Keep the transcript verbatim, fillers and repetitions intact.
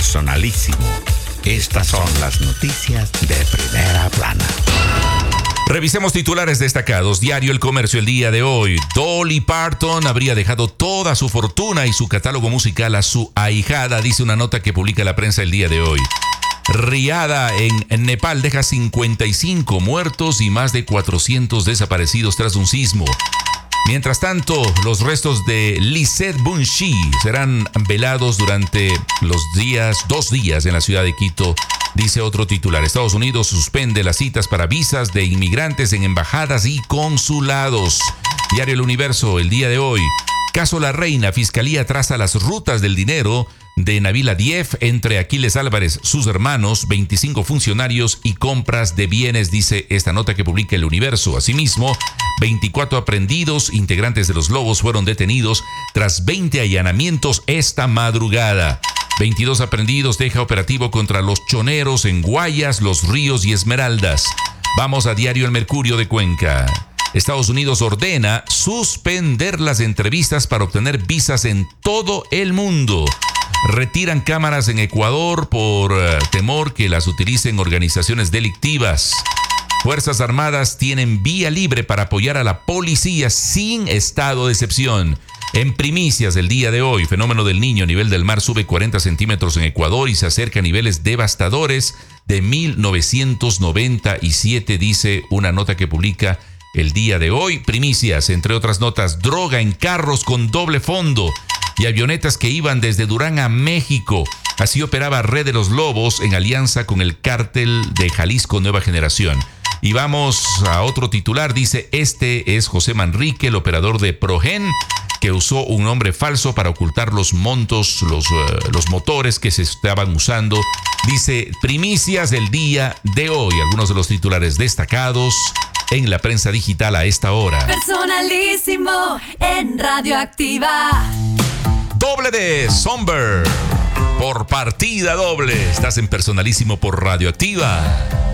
Personalísimo. Estas son las noticias de primera plana. Revisemos titulares destacados. Diario El Comercio el día de hoy. Dolly Parton habría dejado toda su fortuna y su catálogo musical a su ahijada, dice una nota que publica la prensa el día de hoy. Riada en Nepal deja cincuenta y cinco muertos y más de cuatrocientos desaparecidos tras un sismo. Mientras tanto, los restos de Lisette Bunshi serán velados durante los días, dos días en la ciudad de Quito, dice otro titular. Estados Unidos suspende las citas para visas de inmigrantes en embajadas y consulados. Diario El Universo, el día de hoy. Caso La Reina, Fiscalía traza las rutas del dinero de Nabila Dief entre Aquiles Álvarez, sus hermanos, veinticinco funcionarios y compras de bienes, dice esta nota que publica El Universo. Asimismo, veinticuatro aprehendidos, integrantes de los Lobos, fueron detenidos tras veinte allanamientos esta madrugada. veintidós aprehendidos deja operativo contra los choneros en Guayas, Los Ríos y Esmeraldas. Vamos a Diario El Mercurio de Cuenca. Estados Unidos ordena suspender las entrevistas para obtener visas en todo el mundo. Retiran cámaras en Ecuador por uh, temor que las utilicen organizaciones delictivas. Fuerzas Armadas tienen vía libre para apoyar a la policía sin estado de excepción. En primicias del día de hoy, fenómeno del Niño, nivel del mar sube cuarenta centímetros en Ecuador y se acerca a niveles devastadores de mil novecientos noventa y siete, dice una nota que publica el día de hoy. Primicias, entre otras notas, droga en carros con doble fondo y avionetas que iban desde Durán a México. Así operaba Red de los Lobos en alianza con el cártel de Jalisco Nueva Generación. Y vamos a otro titular, dice, este es José Manrique, el operador de Progen, que usó un nombre falso para ocultar los montos, los, uh, los motores que se estaban usando. Dice, primicias del día de hoy, algunos de los titulares destacados en la prensa digital a esta hora. Personalísimo en Radioactiva. Doble de Somber por partida doble. Estás en Personalísimo por Radioactiva.